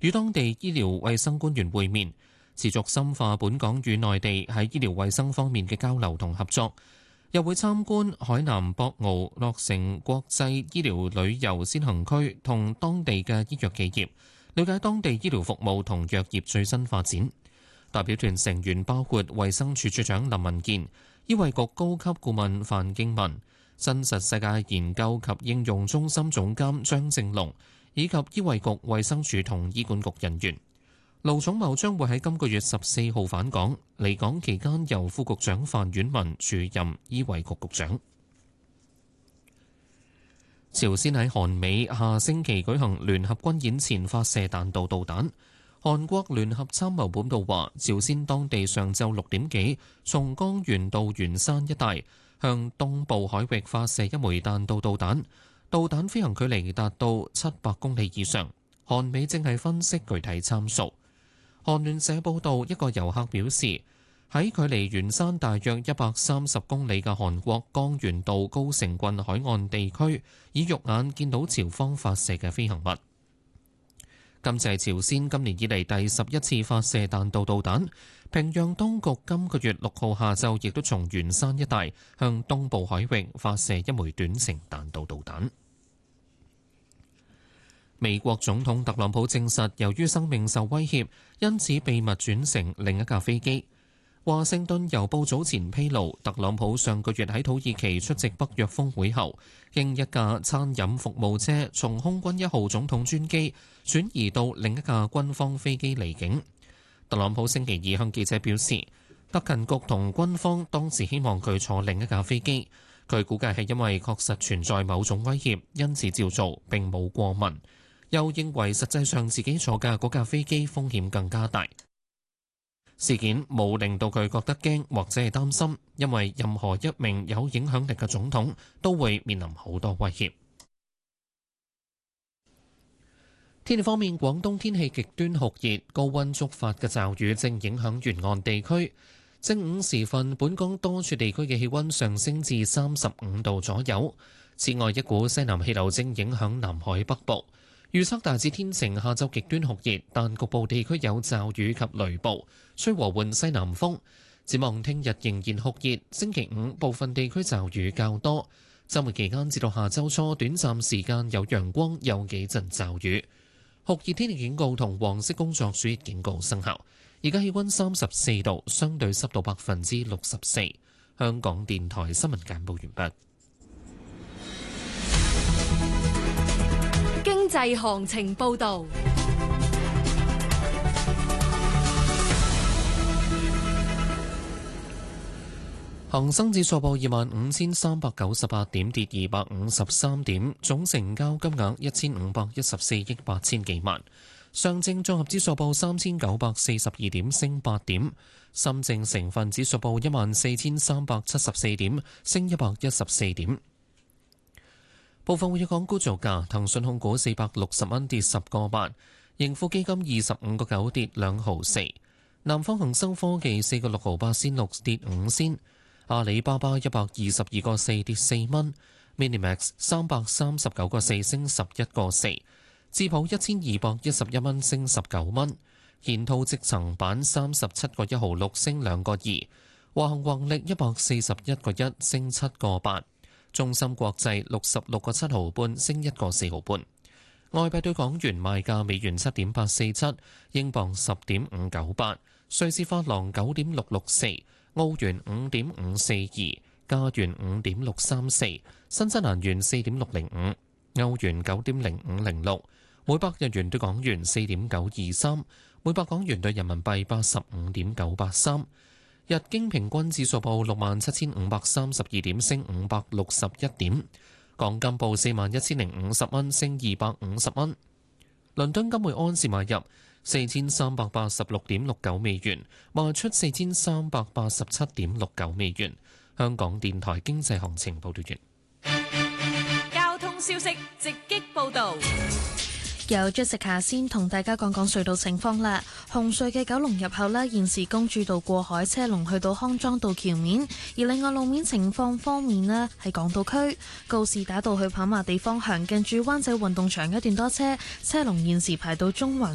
與當地醫療衛生官員會面，持續深化本港與內地喺醫療衛生方面嘅交流同合作。又會參觀海南博鰲樂城國際醫療旅遊先行區同當地嘅醫藥企業，了解當地醫療服務同藥業最新發展。代表團成員包括衛生署署長林文健、醫衛局高級顧問范敬文、真實世界研究及應用中心總監張正龍，以及醫衛局衛生署同醫管局人員。盧寵茂將會喺今個月14號返港，離港期間由副局長范婉文署任醫衛局局長。朝鮮喺韓美下星期舉行聯合軍演前發射彈道導彈。韓國聯合參謀本部話，朝鮮當地上晝6點幾，從江原道元山一帶向東部海域發射一枚彈道導彈，導彈飛行距離達到700公里以上。韓美正係分析具體參數。韓聯社報道，一個遊客表示，喺距離元山大約130公里嘅韓國江原道高城郡海岸地區，以肉眼見到朝方發射嘅飛行物。今次係朝鮮今年以嚟第11次發射彈道導彈。平壤當局今個月6號下晝亦都從元山一帶向東部海域發射一枚短程彈道導彈。美國總統特朗普證實，由於生命受威脅，因此秘密轉乘另一架飛機。華盛頓郵報早前披露，特朗普上個月喺土耳其出席北約峰會後，經一架餐飲服務車從空軍1號總統專機轉移到另一架軍方飛機離境。特朗普星期二向記者表示，特勤局同軍方當時希望佢坐另一架飛機，佢估計係因為確實存在某種威脅，因此照做並冇過問。又認為實際上自己坐嘅嗰架飛機風險更加大。事件冇令到佢覺得驚或者係擔心，因為任何一名有影響力嘅總統都會面臨好多威脅。天氣方面，廣東天氣極端酷熱，高溫觸發嘅驟雨正影響沿岸地區。正午時分，本港多處地區嘅氣溫上升至35度左右。此外，一股西南氣流正影響南海北部。預測大致天晴，下晝極端酷熱，但局部地區有驟雨及雷暴，吹和緩西南風。展望聽日仍然酷熱，星期五部分地區驟雨較多。週末期間至到下週初，短暫時間有陽光，有幾陣驟雨。酷熱天氣警告同黃色工作暑熱警告生效。而家氣溫34度，相對濕度64%。香港電台新聞簡報完畢。 經濟行情報導， 恒生指數報25,398點，跌253點，總成交金額1,514億8千幾萬。上證綜合指數報3,942點，升8點。深證成分指數報14,374點，升114點。部分活躍港股造價：騰訊控股460蚊，跌10個8；盈富基金25個9，跌2毫4；南方恒生科技4個6毫8仙6，跌5仙；阿里巴巴122個4，跌4蚊；Minimax 339個4，升11個4；智普1211蚊，升19蚊；建滔積層板37個1毫6，升2個2；華虹宏力141個1，升7個8。中芯國際66個7毫半，升1個4毫半。外幣對港元賣價：美元7.847，英鎊10.598，瑞士法郎9.664，澳元5.542，加元5.634，新西蘭元4.605，歐元9.0506，每百日元對港元4.923，每百港元對人民幣85.983。日經平均指數報67,532點，升561點。港金報41,050蚊，升250蚊。倫敦金每安士買入4,386.69美元，賣出4,387.69美元。香港電台經濟行情報道完。 交通消息直擊報導。 有Jessica先同大家講講隧道情況啦。紅隧嘅九龍入口呢，現時公主道過海車龍去到康莊道橋面，而另外路面情況方面呢，喺港島區告士打道去跑馬地方向近住灣仔運動場一段多車，車龍現時排到中環